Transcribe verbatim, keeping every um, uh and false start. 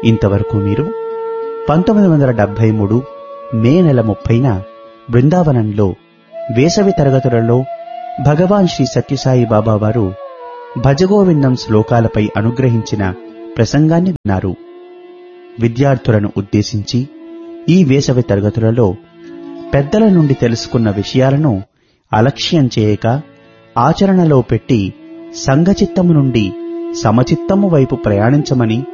ఇంతవరకు మీరు పంతొమ్మిది వందల డెబ్బై మూడు మే నెల ముప్పైన బృందావనంలో వేసవి తరగతులలో భగవాన్ శ్రీ సత్యసాయి బాబా వారు భజగోవిందం శ్లోకాలపై అనుగ్రహించిన ప్రసంగాన్ని విన్నారు. విద్యార్థులను ఉద్దేశించి ఈ వేసవి తరగతులలో పెద్దల నుండి తెలుసుకున్న విషయాలను అలక్ష్యం చేయక ఆచరణలో పెట్టి సంఘచిత్తము నుండి సమచిత్తము వైపు ప్రయాణించమని